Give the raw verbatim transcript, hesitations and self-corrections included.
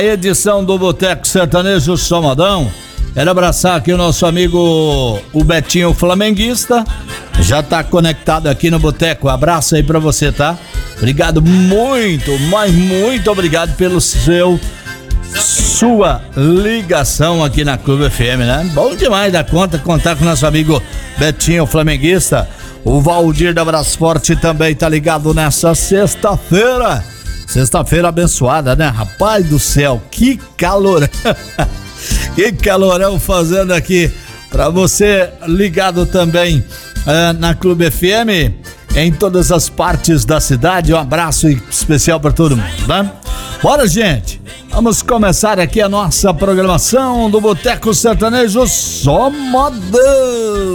edição do Boteco Sertanejo Só Modão. Quero abraçar aqui o nosso amigo, o Betinho Flamenguista. Já tá conectado aqui no Boteco. Abraço aí pra você, tá? Obrigado muito, mas muito obrigado pelo seu, sua ligação aqui na Clube F M, né? Bom demais da conta contar com o nosso amigo Betinho Flamenguista. O Valdir da Brasforte também tá ligado nessa sexta-feira. Sexta-feira abençoada, né? Rapaz do céu, que calor! Que calorão fazendo aqui pra você ligado também uh, na Clube F M em todas as partes da cidade. Um abraço especial pra todo mundo, né? Bora, gente! Vamos começar aqui a nossa programação do Boteco Sertanejo Só Modão.